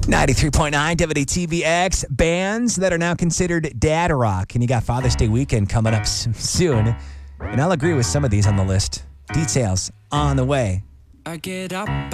93.9 WTVX, bands that are now considered dad rock. And you got Father's Day weekend coming up soon. And I'll agree with some of these on the list. Details on the way. I get up